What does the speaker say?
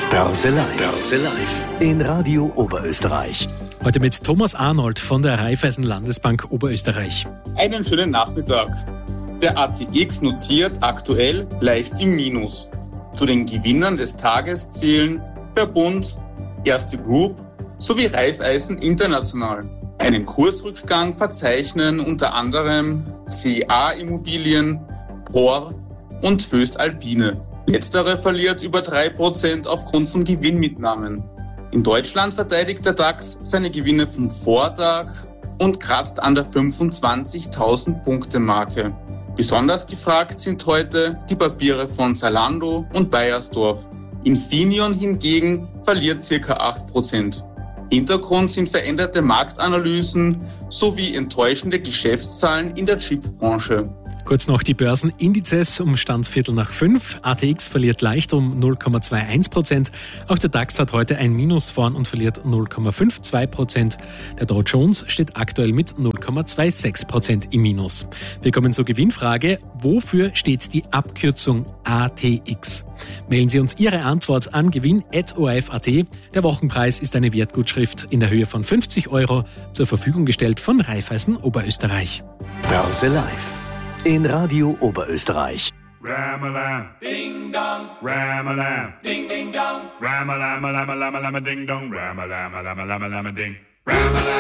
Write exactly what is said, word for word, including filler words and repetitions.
Börse Live. Börse Live. In Radio Oberösterreich. Heute mit Thomas Arnold von der Raiffeisen Landesbank Oberösterreich. Einen schönen Nachmittag. Der A T X notiert aktuell leicht im Minus. Zu den Gewinnern des Tages zählen Verbund, Erste Group sowie Raiffeisen International. Einen Kursrückgang verzeichnen unter anderem C A Immobilien, P O R und Voestalpine. Letztere verliert über drei Prozent aufgrund von Gewinnmitnahmen. In Deutschland verteidigt der DAX seine Gewinne vom Vortag und kratzt an der fünfundzwanzigtausend Punkte Marke. Besonders gefragt sind heute die Papiere von Zalando und Beiersdorf. Infineon hingegen verliert ca. acht Prozent. Hintergrund sind veränderte Marktanalysen sowie enttäuschende Geschäftszahlen in der Chipbranche. Kurz noch die Börsenindizes um Stand Viertel nach fünf. A T X verliert leicht um null Komma einundzwanzig Prozent. Auch der DAX hat heute ein Minus vorn und verliert null Komma zweiundfünfzig Prozent. Der Dow Jones steht aktuell mit null Komma sechsundzwanzig Prozent im Minus. Wir kommen zur Gewinnfrage. Wofür steht die Abkürzung A T X? Mailen Sie uns Ihre Antwort an gewinn at o r f punkt a t. Der Wochenpreis ist eine Wertgutschrift in der Höhe von fünfzig Euro zur Verfügung gestellt von Raiffeisen Oberösterreich. Börse Live. In Radio Oberösterreich. Ram-a-lam, ding dong, ram-a-lam, ding ding dong, ram-a-lam, lam-a-lam, lam-a ding dong, ram-a-lam, lam-a-lam, lam-a ding, ram-a-lam.